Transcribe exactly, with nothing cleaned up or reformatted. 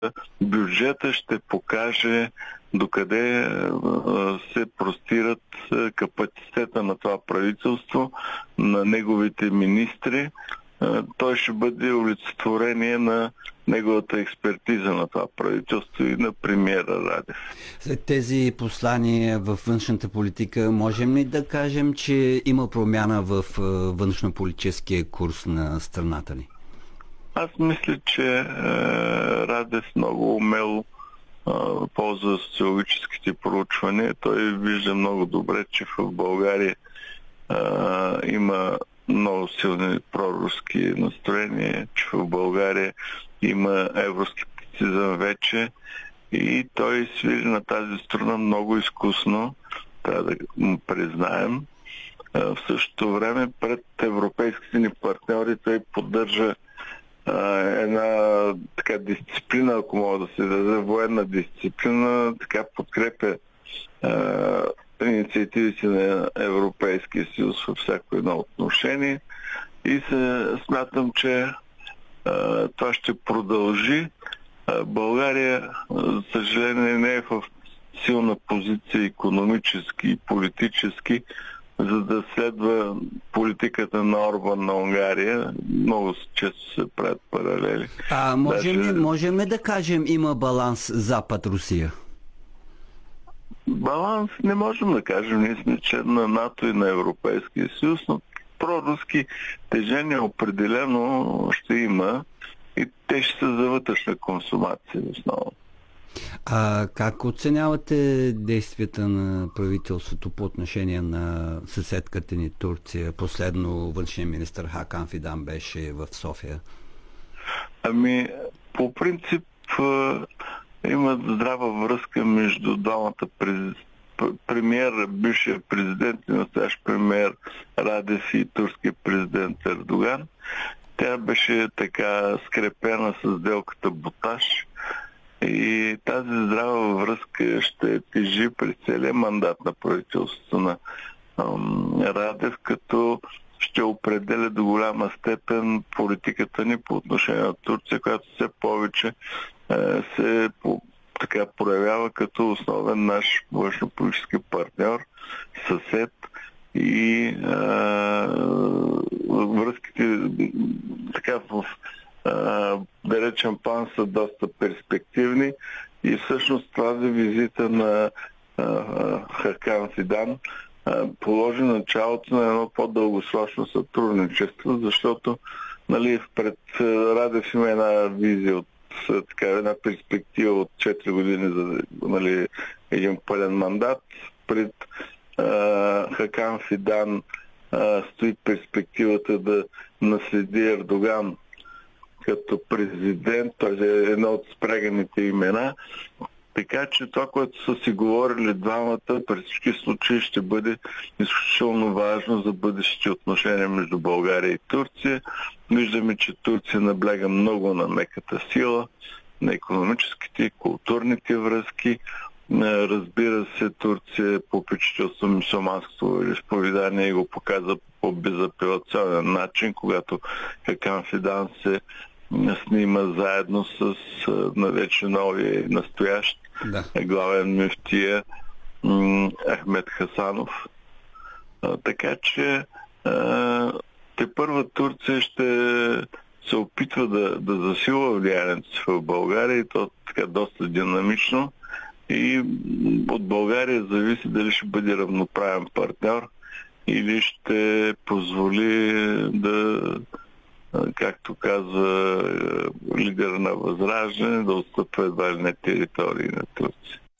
бюджета ще покаже докъде се простират капацитета на това правителство, на неговите министри. Той ще бъде олицетворение на неговата експертиза на това правителство и на премиера Радев. След тези послания в външната политика, можем ли да кажем, че има промяна в външнополитическия курс на страната ни? Аз мисля, че е, Радев много умело е, ползва социологическите проучвания. Той вижда много добре, че в България е, има много силни проруски настроения, че в България има евроскептицизъм вече и той свири на тази страна много изкусно, трябва да му признаем. В същото време пред европейските ни партньори той поддържа една така дисциплина, ако мога да се даде, военна дисциплина, така подкрепя а, инициативите на Европейския съюз във всяко едно отношение и се смятам, че а, това ще продължи. А, България, за съжаление, не е в силна позиция икономически и политически, за да следва политиката на Орбан на Унгария. Много често се правят паралели. А можем, Даже... ли, можем ли да кажем има баланс Запад-Русия? Баланс не можем да кажем. Ние сме член на НАТО и на Европейския съюз, но проруски тежения определено ще има и те ще са за вътрешна консумация основно. А как оценявате действията на правителството по отношение на съседката ни Турция? Последно външният министър Хакан Фидан беше в София. Ами, по принцип има здрава връзка между двамата през... премиер, бившия президент и настоящ премиер Радев и турския президент Ердоган. Тя беше така скрепена с сделката Боташ. И тази здрава връзка ще тежи през целия мандат на правителството на ам, Радев, като ще определя до голяма степен политиката ни по отношение на Турция, която все повече е, се по, така проявява като основен наш външнополитически партньор, съсед и е, връзките така в Uh, да речем план са доста перспективни и всъщност тази визита на uh, Хакан Фидан uh, положи началото на едно по-дългосрочно сътрудничество, защото нали, пред uh, Радев има една визия от така, една перспектива от четири години за нали, един пълен мандат. Пред uh, Хакан Фидан uh, стои перспективата да наследи Ердоган като президент, т.е. е едно от спреганите имена. Така че това, което са си говорили двамата, при всички случаи ще бъде изключително важно за бъдещите отношения между България и Турция. Виждаме, че Турция набляга много на меката сила, на икономическите и културните връзки. Разбира се, Турция по попечителство мюсюлманското изповедание и го показа по безапелационен начин, когато Хакан Фидан се снима заедно с на вече новия настоящ да. главен мюфтия Ахмед Хасанов. А, така че а, тепърва Турция ще се опитва да, да засилва влиянието си в България и то така доста динамично и от България зависи дали ще бъде равноправен партньор или ще позволи да, както казва лидер на Възраждане, да отстъпва едва ли не територии на Турция.